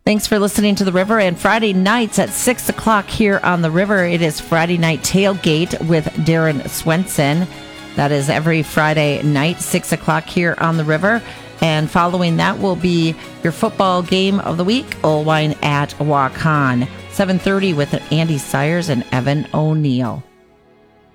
Thanks for listening to The River. And Friday nights at 6 o'clock here on The River, it is Friday Night Tailgate with Darren Swenson. That is every Friday night, 6 o'clock here on The River. And following that will be your football game of the week, Olwine at Waukon, 7:30 with Andy Sires and Evan O'Neill.